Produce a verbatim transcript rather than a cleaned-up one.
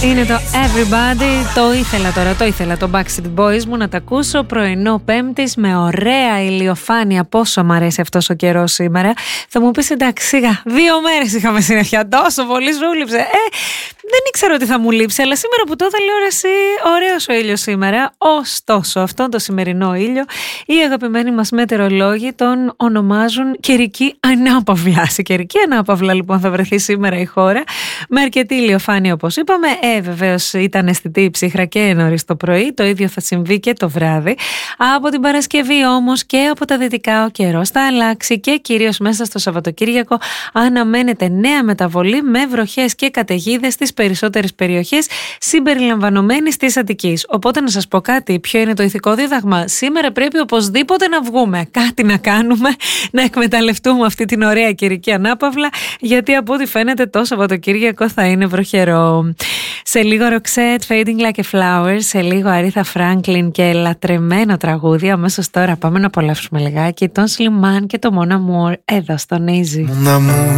Είναι το Everybody, το ήθελα τώρα, το ήθελα το Backstreet Boys μου να τα ακούσω πρωινό Πέμπτης με ωραία ηλιοφάνεια. Πόσο μ' αρέσει αυτός ο καιρός σήμερα. Θα μου πεις εντάξει, σιγά, δύο μέρες είχαμε συννεφιά, τόσο πολύ σου λείψε. Ε, δεν ήξερα ότι θα μου λείψει, αλλά σήμερα που το είδα λέω ρε εσύ, ωραίος ο ήλιος σήμερα. Ωστόσο, αυτόν το σημερινό ήλιο, οι αγαπημένοι μας μετεωρολόγοι τον ονομάζουν καιρική ανάπαυλα. Σε καιρική ανάπαυλα λοιπόν θα βρεθεί σήμερα η χώρα, με αρκετή ηλιοφάνεια όπως είπαμε. Ε, βεβαίως ήταν αισθητή η ψύχρα και νωρίς το πρωί, το ίδιο θα συμβεί και το βράδυ. Από την Παρασκευή όμως και από τα δυτικά ο καιρός θα αλλάξει και κυρίως μέσα στο Σαββατοκύριακο αναμένεται νέα μεταβολή με βροχές και καταιγίδες στις περισσότερες περιοχές συμπεριλαμβανομένης της Αττικής. Οπότε να σας πω κάτι, ποιο είναι το ηθικό δίδαγμα? Σήμερα πρέπει οπωσδήποτε να βγούμε, κάτι να κάνουμε, να εκμεταλλευτούμε αυτή την ωραία καιρική ανάπαυλα, γιατί από ό,τι φαίνεται το Σαββατοκύριακο θα είναι βροχερό. Σε λίγο Roxette, Fading Like a Flower, σε λίγο Αρίθα Franklin και λατρεμένο τραγούδι. Αμέσως τώρα πάμε να απολαύσουμε λιγάκι τον Slim Man και το Mon Amour εδώ στον Easy.